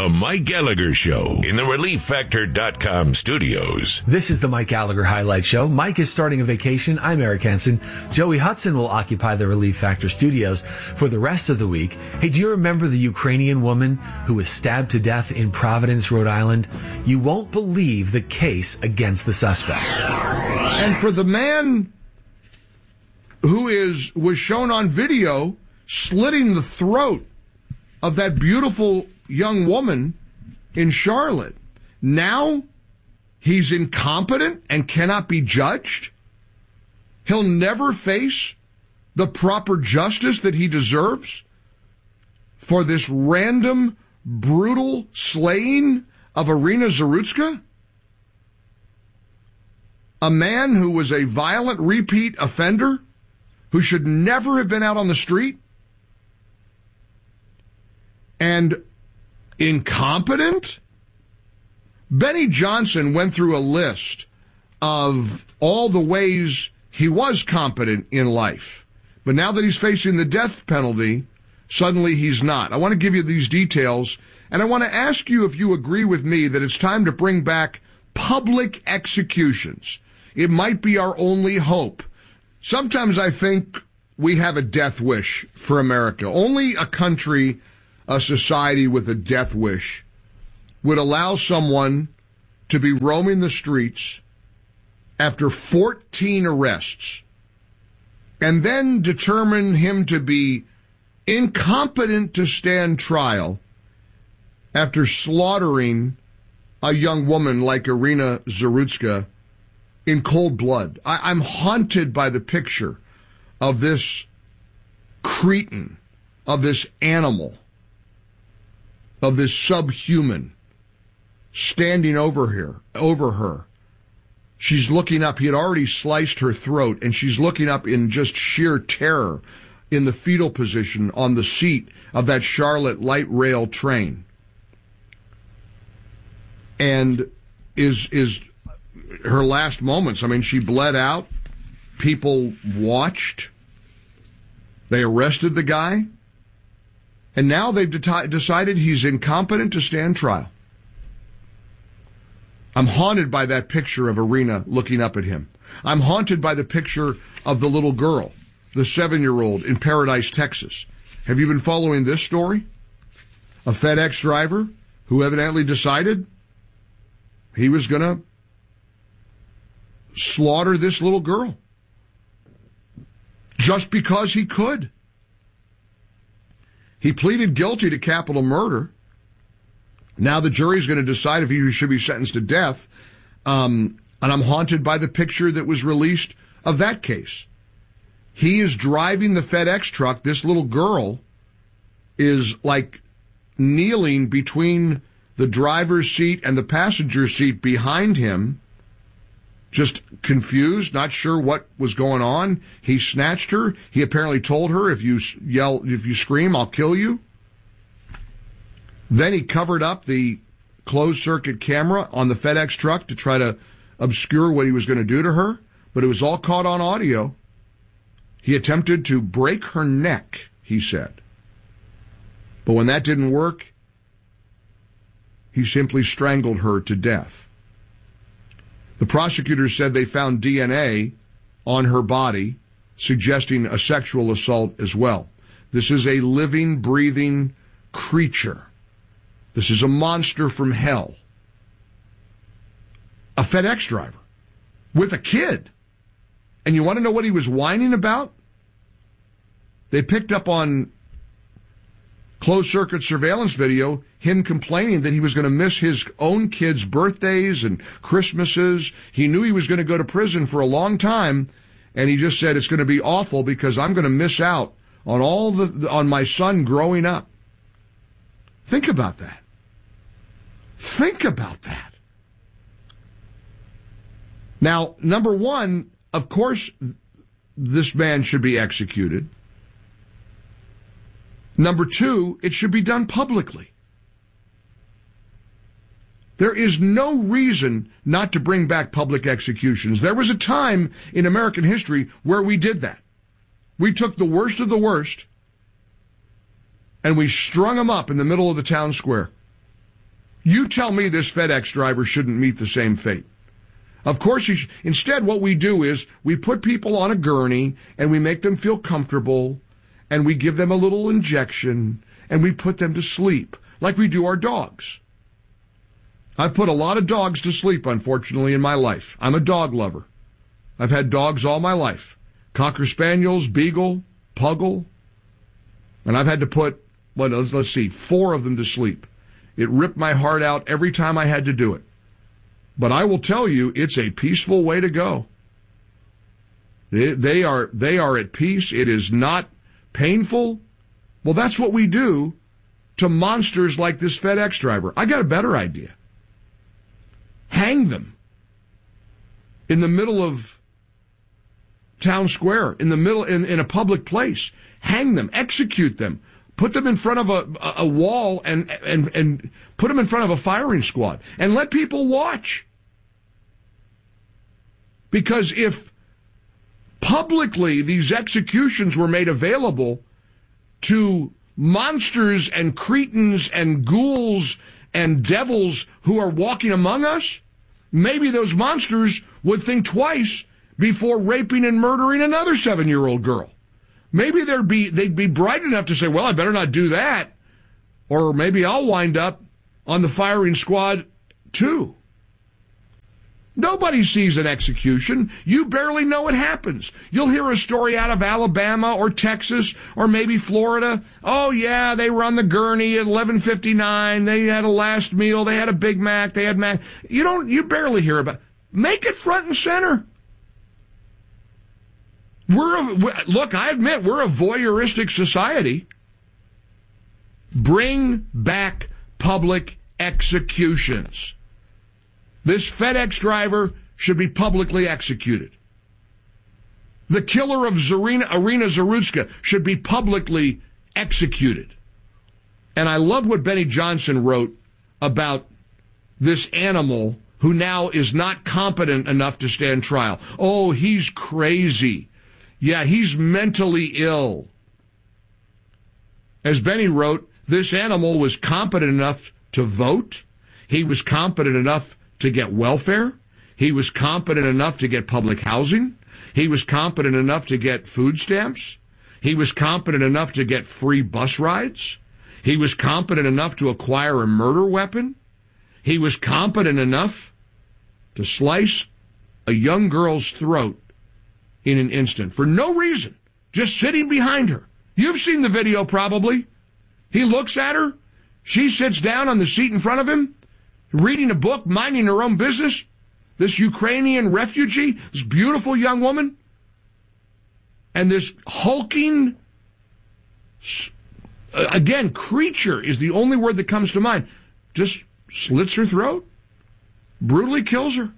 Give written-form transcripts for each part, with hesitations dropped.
The Mike Gallagher Show in the ReliefFactor.com studios. This is the Mike Gallagher Highlight Show. Mike is starting a vacation. I'm Eric Henson. Joey Hudson will occupy the Relief Factor studios for the rest of the week. Hey, do you remember the Ukrainian woman who was stabbed to death in Providence, Rhode Island? You won't believe the case against the suspect. And for the man who was shown on video slitting the throat of that beautiful young woman in Charlotte, now he's incompetent and cannot be judged. He'll never face the proper justice that he deserves for this random, brutal slaying of Irina Zarutska, a man who was a violent repeat offender who should never have been out on the street, and incompetent? Benny Johnson went through a list of all the ways he was competent in life. But now that he's facing the death penalty, suddenly he's not. I want to give you these details, and I want to ask you if you agree with me that it's time to bring back public executions. It might be our only hope. Sometimes I think we have a death wish for America. Only a country, a society with a death wish would allow someone to be roaming the streets after 14 arrests and then determine him to be incompetent to stand trial after slaughtering a young woman like Irina Zarutska in cold blood. I'm haunted by the picture of this cretin, of this animal, of this subhuman standing over her. She's looking up. He had already sliced her throat, and she's looking up in just sheer terror in the fetal position on the seat of that Charlotte light rail train. And is her last moments. I mean, she bled out. People watched. They arrested the guy. And now they've decided he's incompetent to stand trial. I'm haunted by that picture of Irina looking up at him. I'm haunted by the picture of the little girl, the 7-year-old in Paradise, Texas. Have you been following this story? A FedEx driver who evidently decided he was going to slaughter this little girl just because he could. He pleaded guilty to capital murder. Now the jury's going to decide if he should be sentenced to death. And I'm haunted by the picture that was released of that case. He is driving the FedEx truck. This little girl is like kneeling between the driver's seat and the passenger seat behind him, just confused, not sure what was going on. He snatched her. He apparently told her, if you scream, I'll kill you. Then he covered up the closed-circuit camera on the FedEx truck to try to obscure what he was going to do to her, but it was all caught on audio. He attempted to break her neck, he said. But when that didn't work, he simply strangled her to death. The prosecutors said they found DNA on her body, suggesting a sexual assault as well. This is a living, breathing creature. This is a monster from hell. A FedEx driver with a kid. And you want to know what he was whining about? They picked up on closed-circuit surveillance video him complaining that he was going to miss his own kids' birthdays and Christmases. He knew he was going to go to prison for a long time, and he just said, it's going to be awful because I'm going to miss out on on my son growing up. Think about that. Think about that. Now, number one, of course, this man should be executed. Number two, it should be done publicly. There is no reason not to bring back public executions. There was a time in American history where we did that. We took the worst of the worst and we strung them up in the middle of the town square. You tell me this FedEx driver shouldn't meet the same fate. Of course, instead what we do is we put people on a gurney and we make them feel comfortable and we give them a little injection and we put them to sleep like we do our dogs. I've put a lot of dogs to sleep, unfortunately, in my life. I'm a dog lover. I've had dogs all my life. Cocker Spaniels, Beagle, Puggle. And I've had to put, let's see, 4 of them to sleep. It ripped my heart out every time I had to do it. But I will tell you, it's a peaceful way to go. They are at peace. It is not painful. Well, that's what we do to monsters like this FedEx driver. I got a better idea. Hang them in the middle of town square, in a public place. Hang them, execute them. Put them in front of a wall and put them in front of a firing squad and let people watch. Because if publicly these executions were made available to monsters and cretins and ghouls and devils who are walking among us, maybe those monsters would think twice before raping and murdering another 7-year-old girl. Maybe they'd be bright enough to say, well, I better not do that. Or maybe I'll wind up on the firing squad too. Nobody sees an execution. You barely know it happens. You'll hear a story out of Alabama or Texas or maybe Florida. Oh, yeah, they were on the gurney at 11:59. They had a last meal. They had a Big Mac. They had Mac. You barely hear about it. Make it front and center. Look, I admit, we're a voyeuristic society. Bring back public executions. This FedEx driver should be publicly executed. The killer of Irina Zarutska should be publicly executed. And I love what Benny Johnson wrote about this animal who now is not competent enough to stand trial. Oh, he's crazy. Yeah, he's mentally ill. As Benny wrote, this animal was competent enough to vote. He was competent enough to get welfare. He was competent enough to get public housing. He was competent enough to get food stamps. He was competent enough to get free bus rides. He was competent enough to acquire a murder weapon. He was competent enough to slice a young girl's throat in an instant for no reason, just sitting behind her. You've seen the video probably. He looks at her. She sits down on the seat in front of him, reading a book, minding her own business. This Ukrainian refugee, this beautiful young woman, and this hulking, again, creature is the only word that comes to mind, just slits her throat, brutally kills her.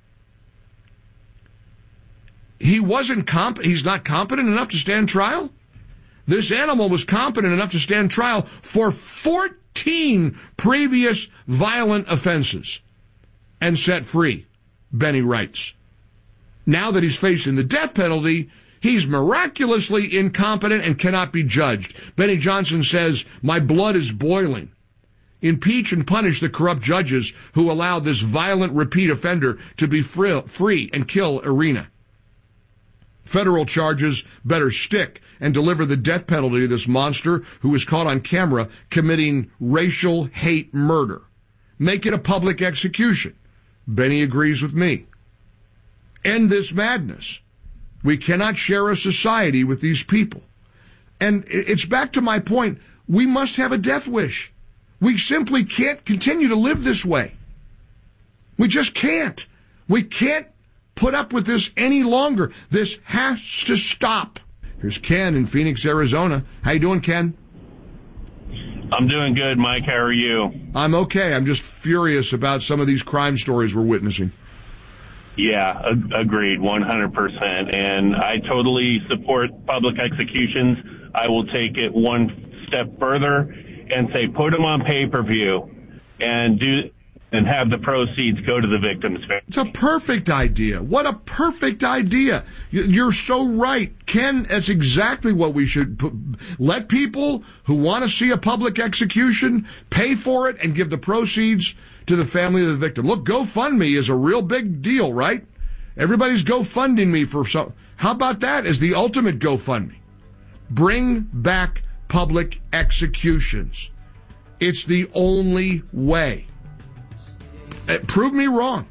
He's not competent enough to stand trial. This animal was competent enough to stand trial for 14 previous violent offenses and set free, Benny writes. Now that he's facing the death penalty, he's miraculously incompetent and cannot be judged. Benny Johnson says, my blood is boiling. Impeach and punish the corrupt judges who allowed this violent repeat offender to be free and kill Irina. Federal charges better stick and deliver the death penalty to this monster who was caught on camera committing racial hate murder. Make it a public execution. Benny agrees with me. End this madness. We cannot share a society with these people. And it's back to my point. We must have a death wish. We simply can't continue to live this way. We just can't. We can't put up with this any longer. This has to stop. Here's Ken in Phoenix, Arizona. How you doing, Ken? I'm doing good, Mike. How are you? I'm okay. I'm just furious about some of these crime stories we're witnessing. Yeah, agreed, 100%. And I totally support public executions. I will take it one step further and say put them on pay-per-view and and have the proceeds go to the victim's family. It's a perfect idea. What a perfect idea. You're so right. Ken, that's exactly what we should let people who want to see a public execution pay for it and give the proceeds to the family of the victim. Look, GoFundMe is a real big deal, right? Everybody's GoFunding me for some. How about that as the ultimate GoFundMe? Bring back public executions. It's the only way. Prove me wrong.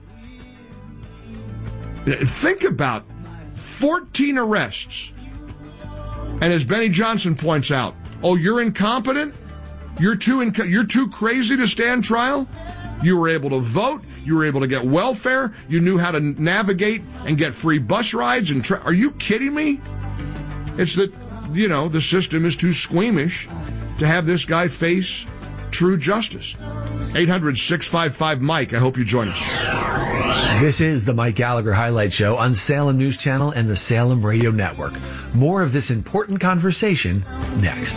Think about 14 arrests. And as Benny Johnson points out, oh, you're incompetent? You're too crazy to stand trial? You were able to vote. You were able to get welfare. You knew how to navigate and get free bus rides. Are you kidding me? It's that, the system is too squeamish to have this guy face true justice. 800-655-MIKE. I hope you join us. This is the Mike Gallagher Highlight Show on Salem News Channel and the Salem Radio Network. More of this important conversation next.